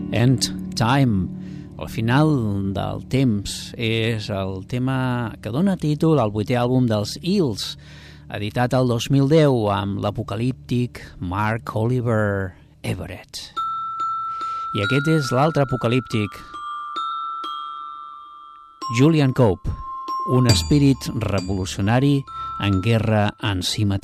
End Time, el final del temps, és el tema que dona títol al 8è àlbum dels Eels, editat el 2010 amb l'apocalíptic Mark Oliver Everett. I aquest és l'altre apocalíptic, Julian Cope, un espírit revolucionari en guerra en si mateix.